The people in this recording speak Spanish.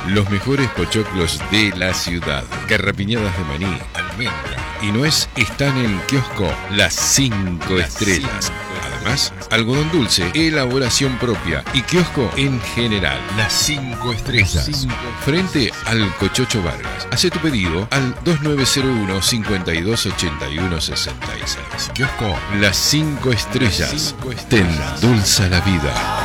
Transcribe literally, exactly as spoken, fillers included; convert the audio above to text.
Los mejores pochoclos de la ciudad. Garrapiñadas de maní, almendra y nuez están en Kiosco Las Cinco Estrellas. Además, algodón dulce, elaboración propia y kiosco en general. Las Cinco Estrellas. Frente al Cochocho Vargas. Hace tu pedido al dos nueve cero uno, cinco dos ocho uno seis seis. Kiosco Las Cinco Estrellas. Te endulza la vida.